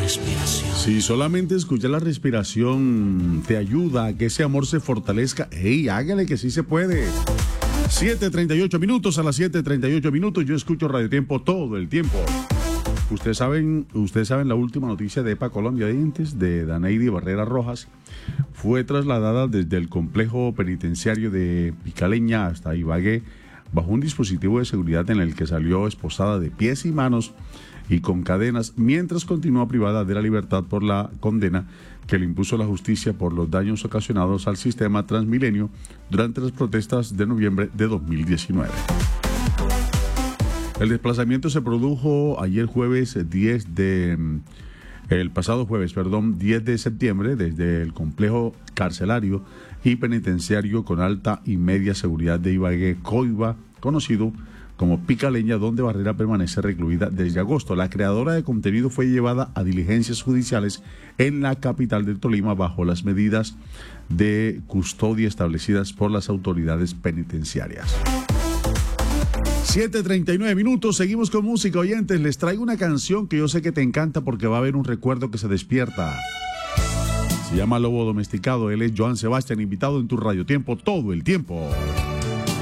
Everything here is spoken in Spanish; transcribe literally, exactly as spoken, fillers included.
respiración. Si solamente escuchar la respiración te ayuda a que ese amor se fortalezca, ¡hey, hágale que sí se puede! siete treinta y ocho minutos, a las siete treinta y ocho minutos, yo escucho Radio Tiempo todo el tiempo. Ustedes saben, ustedes saben la última noticia de EPA Colombia Dientes, de Daneidi Barrera Rojas, fue trasladada desde el complejo penitenciario de Picaleña hasta Ibagué, bajo un dispositivo de seguridad en el que salió esposada de pies y manos y con cadenas, mientras continúa privada de la libertad por la condena que le impuso la justicia por los daños ocasionados al sistema Transmilenio durante las protestas de noviembre de dos mil diecinueve. El desplazamiento se produjo ayer jueves diez de... El pasado jueves, perdón, diez de septiembre, desde el complejo carcelario y penitenciario con alta y media seguridad de Ibagué, Coiba, conocido como Picaleña, donde Barrera permanece recluida desde agosto. La creadora de contenido fue llevada a diligencias judiciales en la capital del Tolima bajo las medidas de custodia establecidas por las autoridades penitenciarias. siete treinta y nueve minutos, seguimos con música, oyentes. Les traigo una canción que yo sé que te encanta porque va a haber un recuerdo que se despierta. Se llama Lobo Domesticado. Él es Joan Sebastián, invitado en tu Radio Tiempo todo el tiempo.